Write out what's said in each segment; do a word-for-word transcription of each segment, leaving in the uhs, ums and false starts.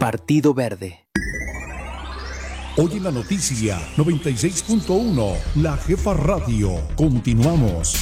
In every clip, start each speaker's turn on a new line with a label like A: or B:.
A: Partido Verde.
B: Hoy en la noticia noventa y seis punto uno, La Jefa Radio. Continuamos.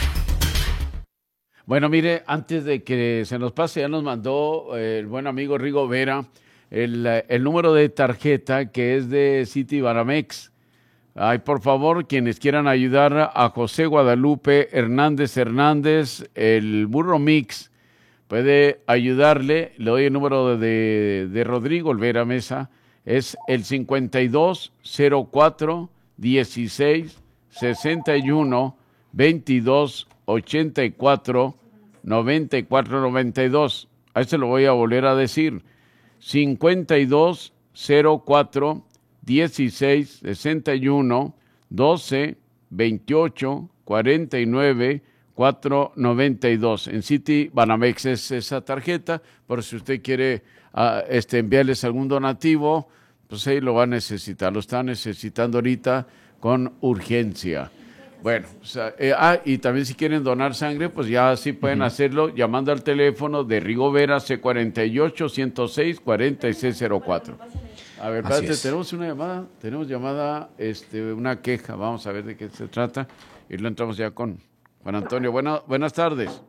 C: Bueno, mire, antes de que se nos pase, ya nos mandó eh, el buen amigo Rigo Vera el, el número de tarjeta que es de City Banamex. Ay, por favor, quienes quieran ayudar a José Guadalupe Hernández Hernández, el Burro Mix, puede ayudarle. Le doy el número de, de Rodrigo Olvera Mesa. Es el cincuenta y dos cero cuatro dieciséis sesenta y uno veintidós ochenta y cuatro noventa y cuatro noventa y dos. A este lo voy a volver a decir. cincuenta y dos cero cuatro dieciséis sesenta y uno doce veintiocho cuarenta y nueve cuatro noventa y dos. En City Banamex es esa tarjeta, por si usted quiere uh, este, enviarles algún donativo, pues ahí lo va a necesitar, lo está necesitando ahorita con urgencia. Bueno, o sea, eh, ah, y también si quieren donar sangre, pues ya sí pueden uh-huh. hacerlo llamando al teléfono de Rigo Vera, C cuarenta y ocho, ciento seis, cuarenta y seis cero cuatro. A ver, espérate, tenemos una llamada, tenemos llamada, este, una queja, vamos a ver de qué se trata, y lo entramos ya con Juan Antonio. Buena, buenas tardes.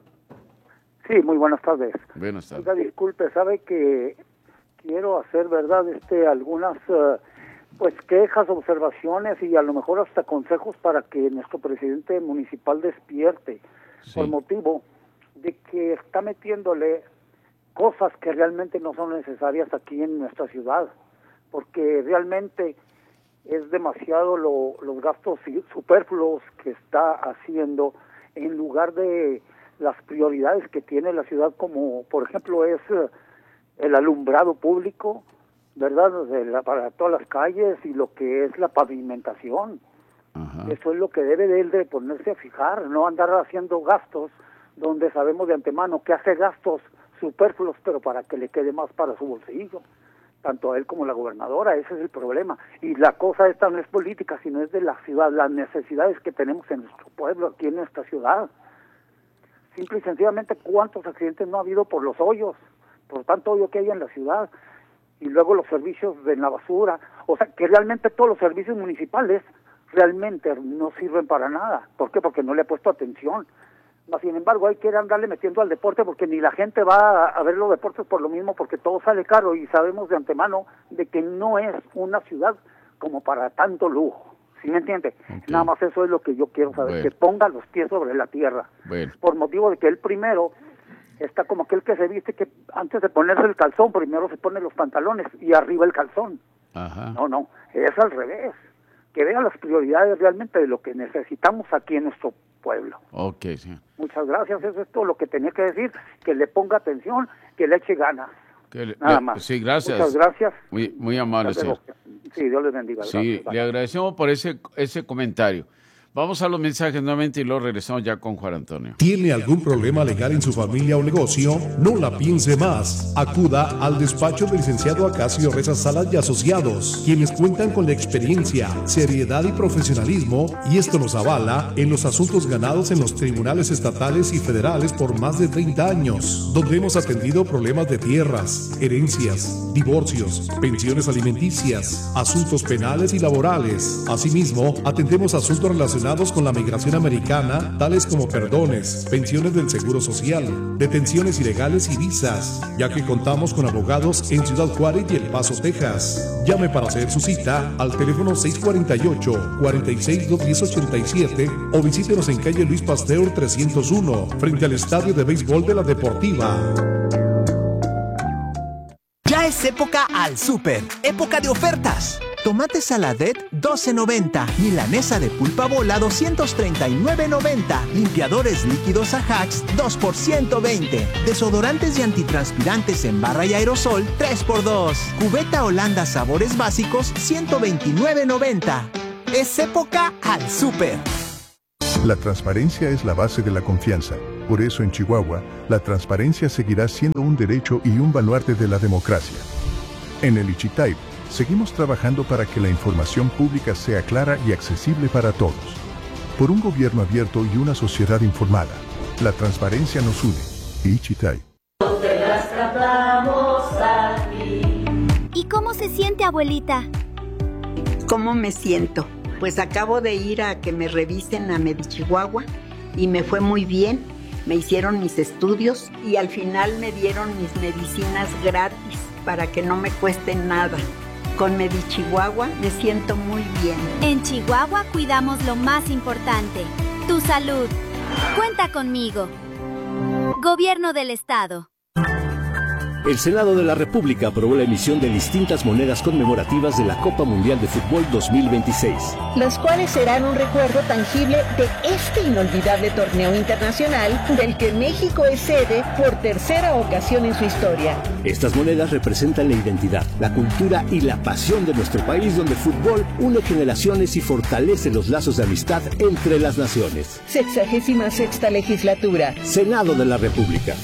D: Sí, muy buenas tardes.
C: Buenas tardes.
D: Oiga, disculpe, sabe que quiero hacer, ¿verdad?, este, algunas... Uh, pues quejas, observaciones y a lo mejor hasta consejos para que nuestro presidente municipal despierte, sí. por motivo de que está metiéndole cosas que realmente no son necesarias aquí en nuestra ciudad, porque realmente es demasiado lo, los gastos superfluos que está haciendo en lugar de las prioridades que tiene la ciudad, como por ejemplo es el alumbrado público, ¿verdad? De la, para todas las calles y lo que es la pavimentación. Ajá. Eso es lo que debe de él de ponerse a fijar, no andar haciendo gastos donde sabemos de antemano que hace gastos superfluos, pero para que le quede más para su bolsillo, tanto a él como a la gobernadora. Ese es el problema. Y la cosa esta no es política, sino es de la ciudad, las necesidades que tenemos en nuestro pueblo, aquí en nuestra ciudad. Simple y sencillamente, ¿cuántos accidentes no ha habido por los hoyos? Por tanto hoyo que hay en la ciudad. Y luego los servicios de la basura, o sea, que realmente todos los servicios municipales realmente no sirven para nada. ¿Por qué? Porque no le he puesto atención. Sin embargo, hay que andarle metiendo al deporte porque ni la gente va a ver los deportes por lo mismo, porque todo sale caro y sabemos de antemano de que no es una ciudad como para tanto lujo. ¿Sí me entiende? Okay. Nada más eso es lo que yo quiero saber, bueno. que ponga los pies sobre la tierra. Bueno. Por motivo de que él primero... está como aquel que se viste que antes de ponerse el calzón, primero se pone los pantalones y arriba el calzón. Ajá. No, no, es al revés. Que vea las prioridades realmente de lo que necesitamos aquí en nuestro pueblo.
C: Ok, sí.
D: Muchas gracias, eso es todo lo que tenía que decir, que le ponga atención, que le eche ganas.
C: Que le,
D: Nada
C: le,
D: más.
C: Sí, gracias.
D: Muchas gracias.
C: Muy, muy amable, señor.
D: Sí, Dios les bendiga.
C: Sí, gracias. Le agradecemos por ese, ese comentario. Vamos a los mensajes nuevamente y luego regresamos ya con Juan Antonio.
B: ¿Tiene algún problema legal en su familia o negocio? No la piense más. Acuda al despacho del licenciado Acacio Reza Salas y Asociados, quienes cuentan con la experiencia, seriedad y profesionalismo, y esto nos avala en los asuntos ganados en los tribunales estatales y federales por más de treinta años, donde hemos atendido problemas de tierras, herencias, divorcios, pensiones alimenticias, asuntos penales y laborales. Asimismo, atendemos asuntos relacionados con la migración americana, tales como perdones, pensiones del Seguro Social, detenciones ilegales y visas, ya que contamos con abogados en Ciudad Juárez y El Paso, Texas. Llame para hacer su cita al teléfono seis cuatro ocho, cuatro seis, dos uno cero ocho siete o visítenos en calle Luis Pasteur trescientos uno, frente al Estadio de Béisbol de la Deportiva.
E: Ya es época al súper, época de ofertas. Tomate saladet doce noventa, milanesa de pulpa bola doscientos treinta y nueve noventa, limpiadores líquidos Ajax dos por ciento veinte, desodorantes y antitranspirantes en barra y aerosol tres por dos, cubeta Holanda sabores básicos ciento veintinueve noventa. Es época al súper.
F: La transparencia es la base de la confianza. Por eso en Chihuahua, la transparencia seguirá siendo un derecho y un baluarte de la democracia. En el Ichitay, seguimos trabajando para que la información pública sea clara y accesible para todos. Por un gobierno abierto y una sociedad informada, la transparencia nos une. Ichitay.
G: Te las cantamos aquí.
A: ¿Cómo se siente, abuelita?
G: ¿Cómo me siento? Pues acabo de ir a que me revisen a Medichihuahua y me fue muy bien. Me hicieron mis estudios y al final me dieron mis medicinas gratis para que no me cuesten nada. Con Medichihuahua me siento muy bien.
A: En Chihuahua cuidamos lo más importante, tu salud. Cuenta conmigo. Gobierno del Estado.
H: El Senado de la República aprobó la emisión de distintas monedas conmemorativas de la Copa Mundial de Fútbol dos mil veintiséis.
I: Las cuales serán un recuerdo tangible de este inolvidable torneo internacional del que México es sede por tercera ocasión en su historia.
H: Estas monedas representan la identidad, la cultura y la pasión de nuestro país, donde el fútbol une generaciones y fortalece los lazos de amistad entre las naciones.
I: Sexagésima sexta legislatura.
H: Senado de la República.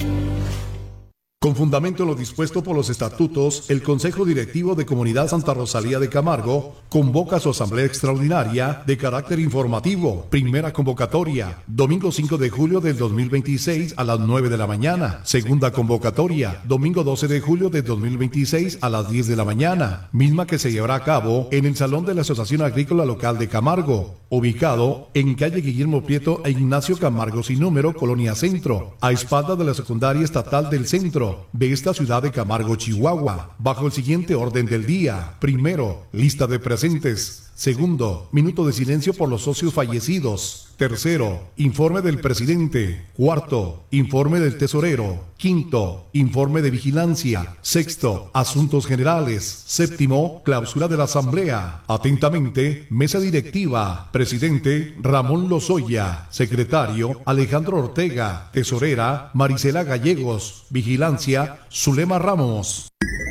B: Con fundamento en lo dispuesto por los estatutos, el Consejo Directivo de Comunidad Santa Rosalía de Camargo convoca su asamblea extraordinaria de carácter informativo. Primera convocatoria, domingo cinco de julio del dos mil veintiséis a las nueve de la mañana. Segunda convocatoria, domingo doce de julio del dos mil veintiséis a las diez de la mañana. Misma que se llevará a cabo en el Salón de la Asociación Agrícola Local de Camargo, ubicado en calle Guillermo Prieto e Ignacio Camargo sin número, Colonia Centro, a espaldas de la Secundaria Estatal del Centro de esta ciudad de Camargo, Chihuahua, bajo el siguiente orden del día. Primero, lista de presentes. Segundo, minuto de silencio por los socios fallecidos. Tercero, informe del presidente. Cuarto, informe del tesorero. Quinto, informe de vigilancia. Sexto, asuntos generales. Séptimo, clausura de la asamblea. Atentamente, mesa directiva. Presidente, Ramón Lozoya. Secretario, Alejandro Ortega. Tesorera, Marisela Gallegos. Vigilancia, Zulema Ramos.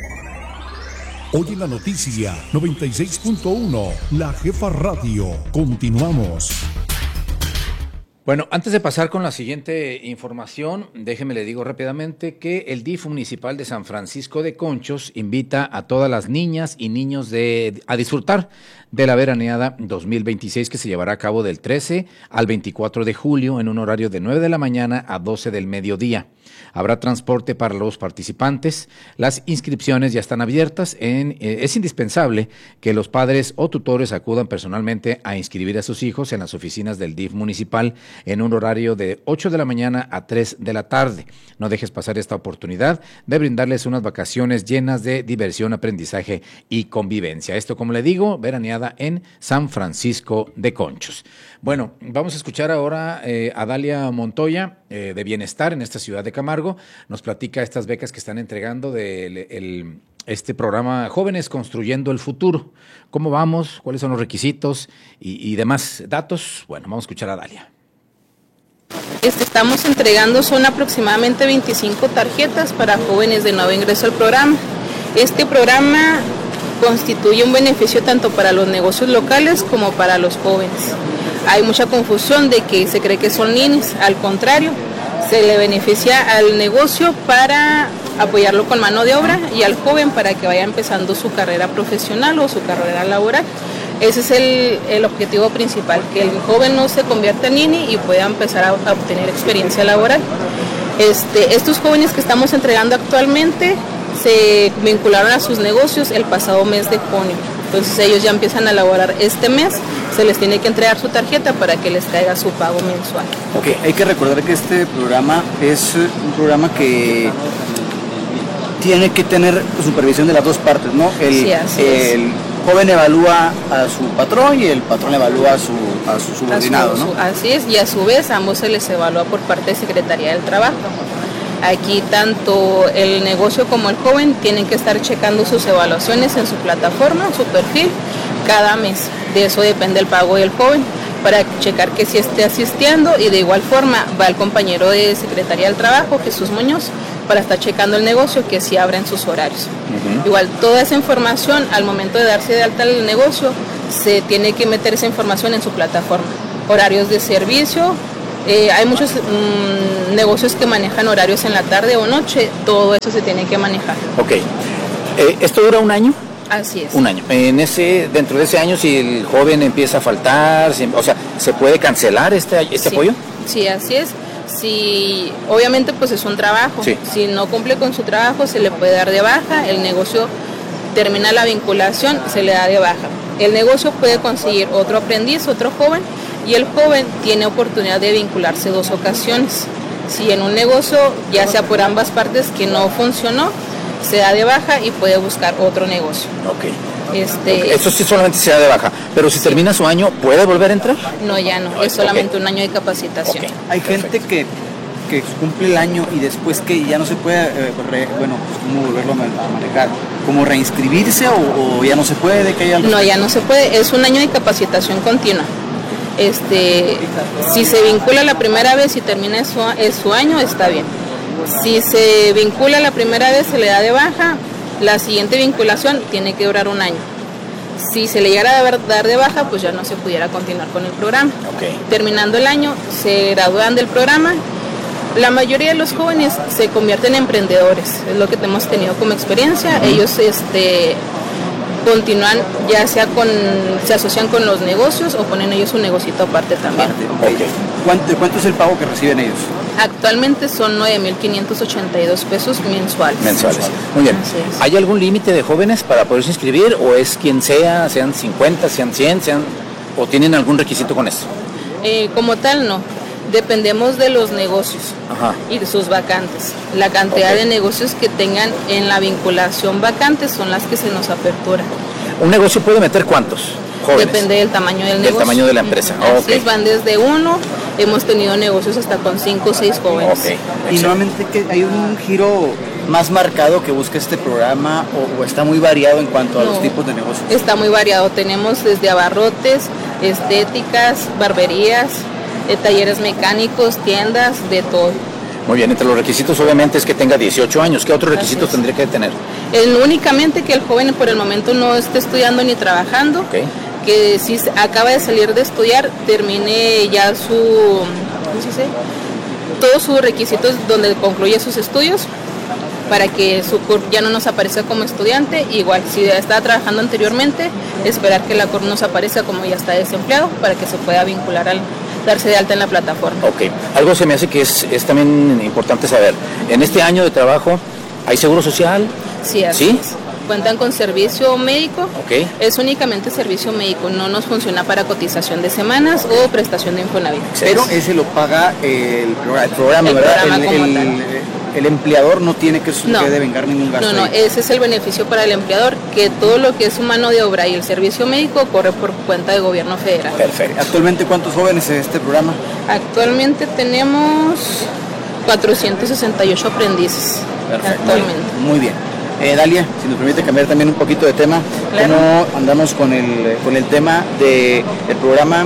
B: Oye la noticia, noventa y seis punto uno, La Jefa Radio. Continuamos.
J: Bueno, antes de pasar con la siguiente información, déjeme le digo rápidamente que el D I F municipal de San Francisco de Conchos invita a todas las niñas y niños de, a disfrutar de la veraneada dos mil veintiséis, que se llevará a cabo del trece al veinticuatro de julio en un horario de nueve de la mañana a doce del mediodía. Habrá transporte para los participantes. Las inscripciones ya están abiertas. En, eh, es indispensable que los padres o tutores acudan personalmente a inscribir a sus hijos en las oficinas del D I F municipal en un horario de ocho de la mañana a tres de la tarde. No dejes pasar esta oportunidad de brindarles unas vacaciones llenas de diversión, aprendizaje y convivencia. Esto, como le digo, veraneada en San Francisco de Conchos. Bueno, vamos a escuchar ahora eh, a Dalia Montoya eh, de Bienestar en esta ciudad de Camargo. Nos platica estas becas que están entregando de el, este programa Jóvenes Construyendo el Futuro. ¿Cómo vamos? ¿Cuáles son los requisitos? Y, y demás datos. Bueno, vamos a escuchar a Dalia.
K: Este, estamos entregando, son aproximadamente veinticinco tarjetas para jóvenes de nuevo ingreso al programa. Este programa constituye un beneficio tanto para los negocios locales como para los jóvenes. Hay mucha confusión de que se cree que son ninis, al contrario, se le beneficia al negocio para apoyarlo con mano de obra y al joven para que vaya empezando su carrera profesional o su carrera laboral. Ese es el, el objetivo principal, que el joven no se convierta en nini y pueda empezar a, a obtener experiencia laboral. Este, estos jóvenes que estamos entregando actualmente se vincularon a sus negocios el pasado mes de junio. Entonces ellos ya empiezan a elaborar este mes, se les tiene que entregar su tarjeta para que les caiga su pago mensual.
L: Ok, hay que recordar que este programa es un programa que tiene que tener supervisión de las dos partes, ¿no? El,
K: sí, así
L: el
K: es.
L: joven evalúa a su patrón y el patrón evalúa a su, a su subordinado,
K: a su,
L: ¿no?
K: Su, así es, y a su vez ambos se les evalúa por parte de Secretaría del Trabajo. Aquí tanto el negocio como el joven tienen que estar checando sus evaluaciones en su plataforma, su perfil, cada mes. De eso depende el pago del joven, para checar que sí esté asistiendo, y de igual forma va el compañero de Secretaría del Trabajo, Jesús Muñoz, para estar checando el negocio que sí abren sus horarios. Uh-huh. Igual toda esa información al momento de darse de alta el negocio se tiene que meter esa información en su plataforma. Horarios de servicio. Eh, hay muchos mmm, negocios que manejan horarios en la tarde o noche, todo eso se tiene que manejar.
J: Ok, eh, ¿esto dura un año?
K: Así es.
J: Un año. En ese, dentro de ese año, si el joven empieza a faltar, si, o sea, ¿se puede cancelar este, este
K: sí.
J: apoyo?
K: Sí, así es. Si, obviamente pues es un trabajo,
J: sí.
K: Si no cumple con su trabajo se le puede dar de baja, el negocio termina la vinculación, se le da de baja. El negocio puede conseguir otro aprendiz, otro joven, y el joven tiene oportunidad de vincularse dos ocasiones. Si en un negocio, ya sea por ambas partes, que no funcionó, se da de baja y puede buscar otro negocio.
J: Ok.
K: Este,
J: okay. Eso sí solamente se da de baja, pero si sí. termina su año, ¿puede volver a entrar?
K: No, ya no, es solamente okay. un año de capacitación.
L: Okay. Hay gente que, que cumple el año y después que ya no se puede, eh, re, bueno, pues cómo volverlo a manejar, como reinscribirse o, o ya no se puede. Que haya
K: no, ya no se puede, es un año de capacitación continua. Este, si se vincula la primera vez y termina su, es su año, está bien. Si se vincula la primera vez, se le da de baja. La siguiente vinculación tiene que durar un año. Si se le llegara a dar de baja, pues ya no se pudiera continuar con el programa.
J: Okay.
K: Terminando el año, se gradúan del programa. La mayoría de los jóvenes se convierten en emprendedores, es lo que hemos tenido como experiencia. Uh-huh. Ellos este, continúan, ya sea con, se asocian con los negocios o ponen ellos un negocito aparte también.
L: Okay. Okay. ¿Cuánto, ¿Cuánto es el pago que reciben ellos?
K: Actualmente son nueve mil quinientos ochenta y dos pesos mensuales.
J: Mensuales. Muy bien. ¿Hay algún límite de jóvenes para poderse inscribir o es quien sea, sean cincuenta, sean cien, sean o tienen algún requisito con esto?
K: Eh, como tal, no. Dependemos de los negocios.
J: Ajá.
K: Y de sus vacantes. La cantidad okay. de negocios que tengan en la vinculación vacantes son las que se nos aperturan.
J: ¿Un negocio puede meter cuántos jóvenes?
K: Depende del tamaño del, del
J: negocio. Del tamaño de la empresa.
K: Así okay. es, van desde uno, hemos tenido negocios hasta con cinco o seis jóvenes.
L: Okay. Y nuevamente que hay un giro más marcado que busca este programa o, o está muy variado en cuanto a no, los tipos de negocios.
K: Está muy variado, tenemos desde abarrotes, estéticas, barberías, eh, talleres mecánicos, tiendas, de todo.
J: Muy bien, entre los requisitos obviamente es que tenga dieciocho años. ¿Qué otros requisitos tendría que tener?
K: El, únicamente que el joven por el momento no esté estudiando ni trabajando, okay. que si acaba de salir de estudiar, termine ya su, ¿cómo se dice? Todos sus requisitos donde concluye sus estudios, para que su C U R P ya no nos aparezca como estudiante. Igual, si ya estaba trabajando anteriormente, esperar que la C U R P nos aparezca como ya está desempleado, para que se pueda vincular al darse de alta en la plataforma.
J: Ok, algo se me hace que es, es también importante saber. En este año de trabajo, ¿hay seguro social?
K: Sí, así ¿Sí? es. Cuentan con servicio médico.
J: Okay.
K: Es únicamente servicio médico, no nos funciona para cotización de semanas o prestación de Infonavit.
L: Pero ese lo paga el programa, el programa
K: el
L: ¿verdad?
K: Programa
L: el,
K: como
L: el,
K: tal.
L: el empleador no tiene que,
K: no.
L: que devengar ningún gasto.
K: No, no,
L: ahí.
K: ese es el beneficio para el empleador, que todo lo que es su mano de obra y el servicio médico corre por cuenta del gobierno federal.
L: Perfecto. ¿Actualmente cuántos jóvenes en este programa?
K: Actualmente tenemos cuatrocientos sesenta y ocho aprendices.
L: Perfecto.
K: Actualmente.
L: Muy bien. Eh, Dalia, si nos permite cambiar también un poquito de tema,
K: claro.
L: ¿Cómo andamos con el, con el tema del de programa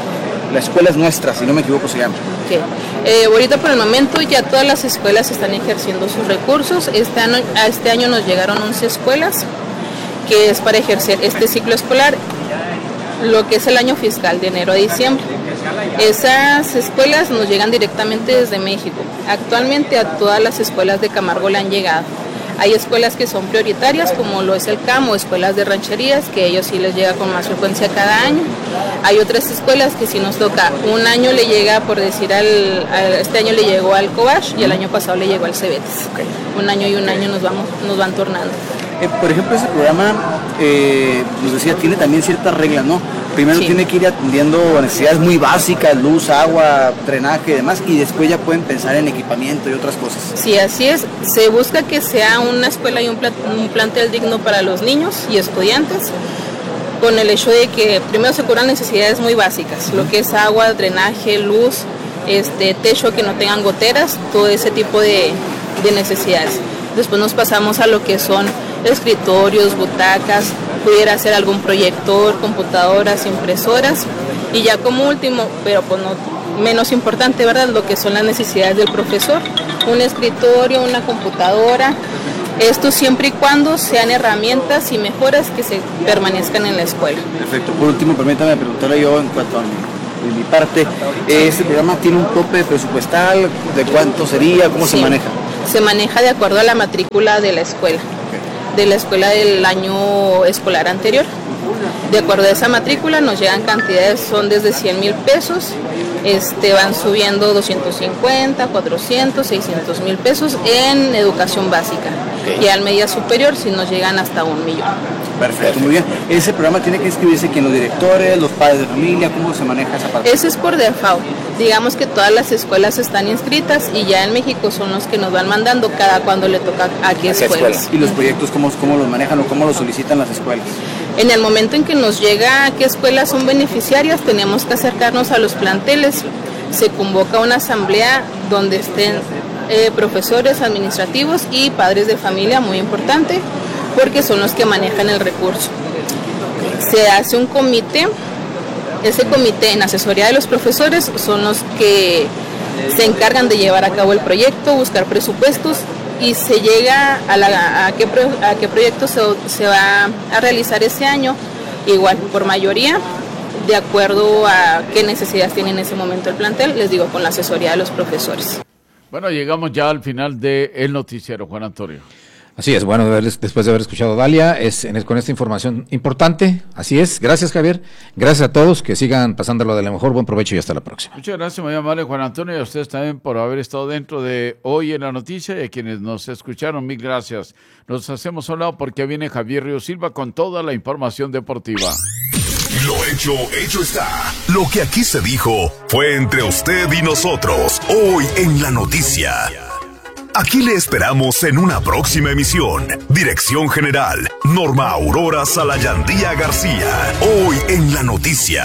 L: La Escuela es Nuestra, si no me equivoco se llama?
K: Okay. Eh, ahorita por el momento ya todas las escuelas están ejerciendo sus recursos. Este año, a este año nos llegaron once escuelas, que es para ejercer este ciclo escolar, lo que es el año fiscal de enero a diciembre. Esas escuelas nos llegan directamente desde México. Actualmente a todas las escuelas de Camargo le han llegado. Hay escuelas que son prioritarias, como lo es el C A M o escuelas de rancherías, que a ellos sí les llega con más frecuencia cada año. Hay otras escuelas que si nos toca, un año le llega, por decir, al, al este año le llegó al Cobach y el año pasado le llegó al Cebetis.
L: Okay.
K: Un año y un año nos, vamos, nos van tornando.
L: Eh, por ejemplo, ese programa, eh, nos decía, tiene también ciertas reglas, ¿no? Primero sí. tiene que ir atendiendo necesidades muy básicas, luz, agua, drenaje y demás, y después ya pueden pensar en equipamiento y otras cosas.
K: Sí, así es. Se busca que sea una escuela y un, plat- un plantel digno para los niños y estudiantes, con el hecho de que primero se cubran necesidades muy básicas, lo que es agua, drenaje, luz, este techo, que no tengan goteras, todo ese tipo de, de necesidades. Después nos pasamos a lo que son escritorios, butacas, pudiera ser algún proyector, computadoras, impresoras, y ya como último, pero pues no menos importante, ¿verdad?, lo que son las necesidades del profesor, un escritorio, una computadora, esto siempre y cuando sean herramientas y mejoras que se permanezcan en la escuela.
L: Perfecto. Por último, permítame preguntarle yo en cuanto a mi, de mi parte, ¿este programa tiene un tope presupuestal? ¿De cuánto sería? ¿Cómo sí. se maneja?
K: Se maneja de acuerdo a la matrícula de la escuela, de la escuela del año escolar anterior. De acuerdo a esa matrícula nos llegan cantidades, son desde cien mil pesos, este, van subiendo doscientos cincuenta, cuatrocientos, seiscientos mil pesos en educación básica. Y al media superior si nos llegan hasta un millón.
L: Perfecto, muy bien. ¿Ese programa tiene que inscribirse quién, los directores, los padres de familia? ¿Cómo se maneja esa parte?
K: Ese es por default. Digamos que todas las escuelas están inscritas y ya en México son los que nos van mandando cada cuando le toca a qué escuelas.
L: ¿Y los proyectos cómo, cómo los manejan o cómo los solicitan las escuelas?
K: En el momento en que nos llega a qué escuelas son beneficiarias, tenemos que acercarnos a los planteles. Se convoca una asamblea donde estén eh, profesores administrativos y padres de familia, muy importante, porque son los que manejan el recurso. Se hace un comité, ese comité en asesoría de los profesores son los que se encargan de llevar a cabo el proyecto, buscar presupuestos y se llega a, la, a, qué, a qué proyecto se, se va a realizar ese año, igual por mayoría, de acuerdo a qué necesidades tiene en ese momento el plantel, les digo, con la asesoría de los profesores.
C: Bueno, llegamos ya al final del noticiero, Juan Antonio.
J: Así es, bueno, después de haber escuchado a Dalia, es en, con esta información importante, así es. Gracias, Javier. Gracias a todos, que sigan pasándolo de la mejor. Buen provecho y hasta la próxima.
C: Muchas gracias, muy amable Juan Antonio, y a ustedes también por haber estado dentro de Hoy en la Noticia, y a quienes nos escucharon, mil gracias. Nos hacemos a un lado porque viene Javier Río Silva con toda la información deportiva.
M: Lo hecho, hecho está. Lo que aquí se dijo fue entre usted y nosotros, Hoy en la Noticia. Aquí le esperamos en una próxima emisión. Dirección General, Norma Aurora Salayandía García. Hoy en la Noticia.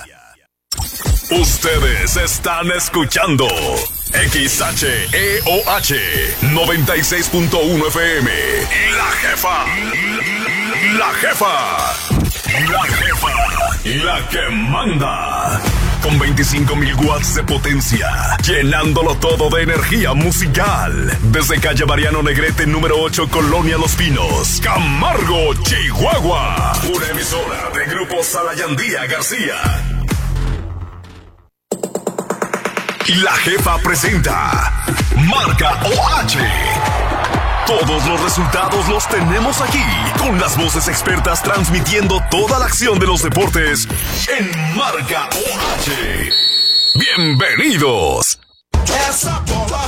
M: Ustedes están escuchando X H E O H noventa y seis punto uno F M. La jefa. La jefa. La jefa. La que manda. Con veinticinco mil watts de potencia, llenándolo todo de energía musical. Desde calle Mariano Negrete, número ocho, Colonia Los Pinos, Camargo, Chihuahua. Una emisora de Grupo Salayandía García. Y la jefa presenta Marca O H. Todos los resultados los tenemos aquí, con las voces expertas transmitiendo toda la acción de los deportes en Marca O H. ¡Bienvenidos! Esa bola